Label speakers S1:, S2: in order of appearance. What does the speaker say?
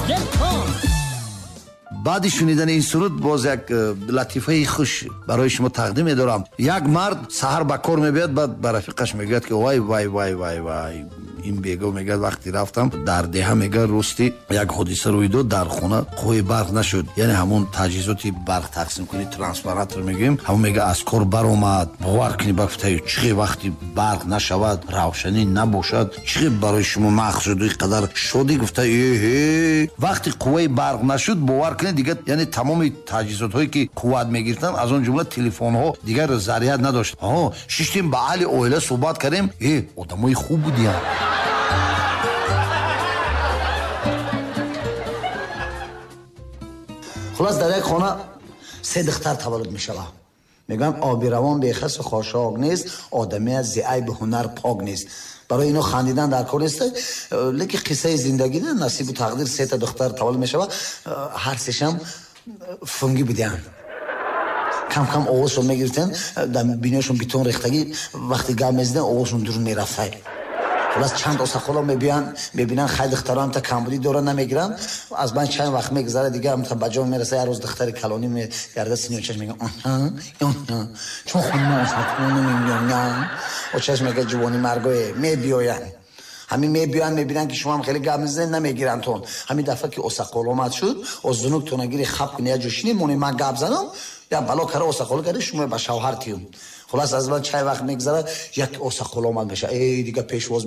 S1: баъди шунидани ин суруд боз як латифаи хуш барои шумо тақдим медорам. Як мард саҳар ба кор мебиёд, баъд ба рафиқаш мегӯяд ки вай вай вай вай вай ин бего мегӯяд вақти рафтам дар деҳа мегӯяд рости як ҳодиса рӯй дод, дар хона қувваи барқ нашуд, яъне ҳамон таҷҳизоти барқ тақсимкунӣ трансформатор мегӯем, ҳамон мега аз кор баромад. бовар кунӣ ба гуфтаи чиқи вақти барқ нашавад, равшанӣ набошад, чиқи барои шумо махшуду ин қадар шодӣ гуфтаи вақти қувваи барқ нашуд, бовар кунӣ дигар яъне тамоми таҷҳизотҳое ки қувват мегирифтанд, аз он ҷумла телефонҳо дигар заряд надошт. шиштем ба аҳли оила суҳбат кардем, одамои хуб будиянд. خلاص در یک خانه 3 دختر تولد می شود. میگن آبی روان بیخس و خاشاک نیست، آدمی از زیعیب هنر پاک نیست. برای اینو خندیدن در کار نیست، لیکن قصه زندگی نه، نصیب و تقدیر 3 تا دختر تولد می شود. هر سه‌شم فنگی بودن. کم کم آوازشون میگرفتن، بینیشون بیتون ریختگی وقتی گام میزدن آوازشون دور میرفت. خلاص چند اوساخولا میبینن خیلی دخترام تا کمبودی دوران نمیگیرن، از من چند وقت میگذره دیگه هم تا بجا میرسه، هر روز دختر کلانی میگرده سینی و چشم میگه چون خانم اوساخولا نمیگن و چشم میگه جوانی مرگوه میبیاین. همین میبینن که شما هم خیلی گام میزنید نمیگیرن تون. همین دفعه که اوساخولا اومد شد از زنوک تونگیری خب کنی یا جوشینی مونی من گام زنم یا بلا کاره اوساخولا کرده شما به شوهر تیون. خلاص از من چند وقت میگذره یک اوساخولا اومد بشه، دیگه پیشواز